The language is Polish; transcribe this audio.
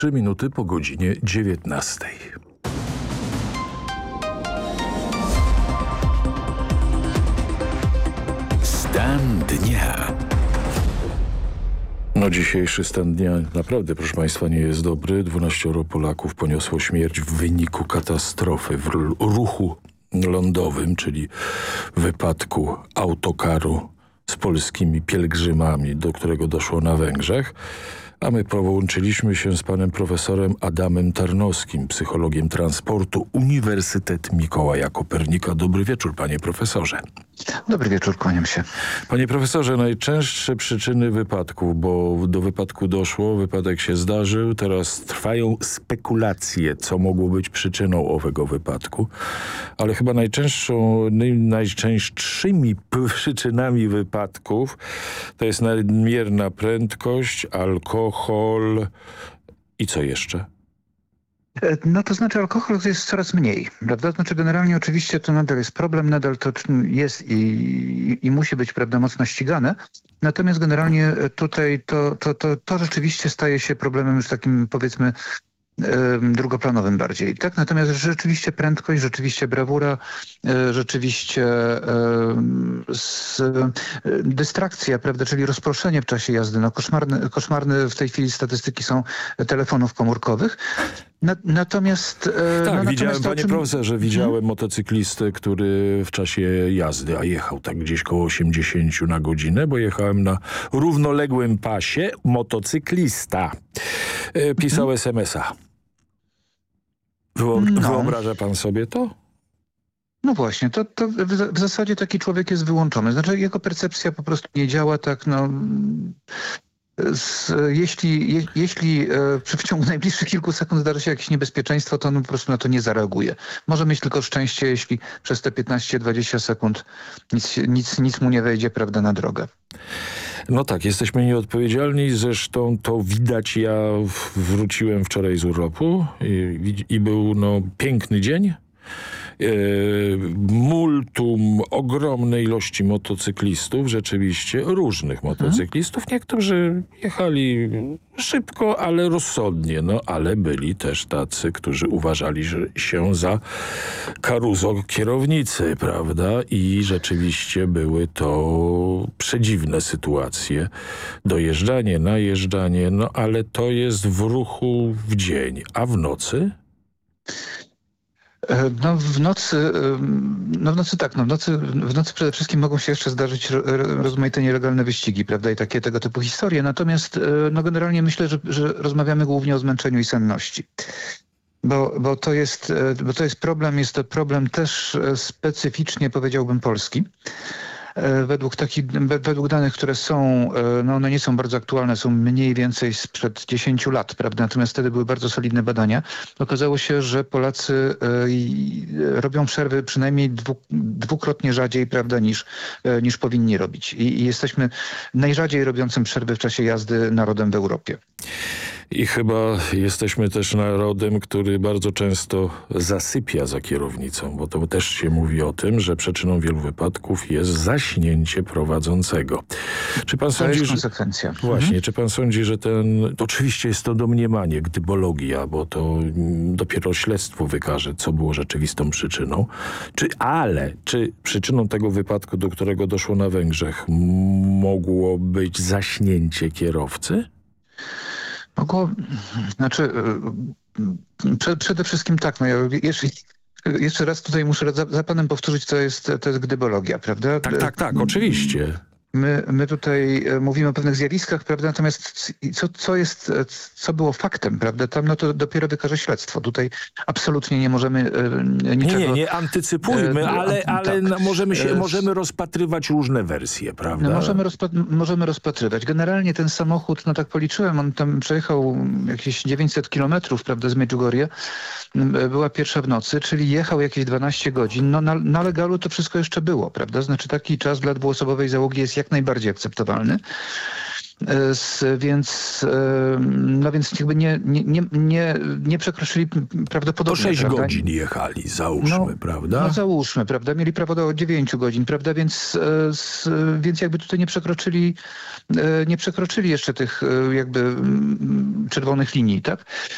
3 minuty po godzinie 19. Stan dnia. No dzisiejszy stan dnia naprawdę, proszę Państwa, nie jest dobry. 12 Polaków poniosło śmierć w wyniku katastrofy w ruchu lądowym, czyli wypadku autokaru z polskimi pielgrzymami, do którego doszło na Węgrzech. A my połączyliśmy się z panem profesorem Adamem Tarnowskim, psychologiem transportu, Uniwersytet Mikołaja Kopernika. Dobry wieczór, panie profesorze. Dobry wieczór, kłaniam się. Panie profesorze, najczęstsze przyczyny wypadków, bo do wypadku doszło, wypadek się zdarzył, teraz trwają spekulacje, co mogło być przyczyną owego wypadku, ale chyba najczęstszymi przyczynami wypadków to jest nadmierna prędkość, alkohol i co jeszcze? No to znaczy alkohol jest coraz mniej, prawda? Znaczy generalnie oczywiście to nadal jest problem, nadal to jest i musi być, prawda, mocno ścigane. Natomiast generalnie tutaj to rzeczywiście staje się problemem już takim, powiedzmy, drugoplanowym bardziej. Tak? Natomiast rzeczywiście prędkość, rzeczywiście brawura, rzeczywiście dystrakcja, prawda, czyli rozproszenie w czasie jazdy. No koszmarne w tej chwili statystyki są telefonów komórkowych. Natomiast... Tak, no, widziałem, natomiast panie profesorze, widziałem motocyklistę, który w czasie jazdy, a jechał tak gdzieś koło 80 na godzinę, bo jechałem na równoległym pasie, motocyklista. Pisał SMS-a. Wyobraża pan sobie to? No właśnie, to w zasadzie taki człowiek jest wyłączony. Znaczy jego percepcja po prostu nie działa tak, no... Jeśli w ciągu najbliższych kilku sekund zdarzy się jakieś niebezpieczeństwo, to on po prostu na to nie zareaguje. Może mieć tylko szczęście, jeśli przez te 15-20 sekund nic mu nie wejdzie, prawda, na drogę. No tak, jesteśmy nieodpowiedzialni, zresztą to widać. Ja wróciłem wczoraj z urlopu i był piękny dzień. Multum ogromnej ilości motocyklistów, rzeczywiście różnych motocyklistów. Niektórzy jechali szybko, ale rozsądnie, ale byli też tacy, którzy uważali się za karuzo kierownicy, prawda? I rzeczywiście były to przedziwne sytuacje. Dojeżdżanie, najeżdżanie, ale to jest w ruchu w dzień, a w nocy? No w nocy tak, w nocy przede wszystkim mogą się jeszcze zdarzyć rozmaite nielegalne wyścigi, prawda, i takie tego typu historie. Natomiast generalnie myślę, że rozmawiamy głównie o zmęczeniu i senności. Bo to jest jest to problem też specyficznie, powiedziałbym, polski. Według danych, które są, one nie są bardzo aktualne, są mniej więcej sprzed 10 lat, prawda? Natomiast wtedy były bardzo solidne badania. Okazało się, że Polacy robią przerwy przynajmniej dwukrotnie rzadziej, prawda, niż powinni robić. I jesteśmy najrzadziej robiącym przerwy w czasie jazdy narodem w Europie. I chyba jesteśmy też narodem, który bardzo często zasypia za kierownicą, bo to też się mówi o tym, że przyczyną wielu wypadków jest zaśnięcie prowadzącego. Czy pan sądzi, jest konsekwencja. Właśnie, czy pan sądzi, że oczywiście jest to domniemanie, gdybologia, bo to dopiero śledztwo wykaże, co było rzeczywistą przyczyną. Czy przyczyną tego wypadku, do którego doszło na Węgrzech, mogło być zaśnięcie kierowcy? Przede wszystkim tak, ja jeszcze raz tutaj muszę za panem powtórzyć, to jest gdybologia, prawda? Tak, oczywiście. My tutaj mówimy o pewnych zjawiskach, prawda? Natomiast co było faktem, prawda? Tam to dopiero wykaże śledztwo. Tutaj absolutnie nie możemy niczego... Nie antycypujmy, ale możemy rozpatrywać różne wersje, prawda? Możemy rozpatrywać. Generalnie ten samochód, tak policzyłem, on tam przejechał jakieś 900 kilometrów, prawda, z Medjugorje. Była pierwsza w nocy, czyli jechał jakieś 12 godzin. Na legalu to wszystko jeszcze było, prawda? Znaczy taki czas dla dwuosobowej załogi jest jak najbardziej akceptowalny. Więc jakby nie przekroczyli prawdopodobnie. To 6 godzin jechali, załóżmy, prawda? Załóżmy, prawda? Mieli prawo do 9 godzin, prawda? Więc jakby tutaj nie przekroczyli jeszcze tych jakby czerwonych linii, tak?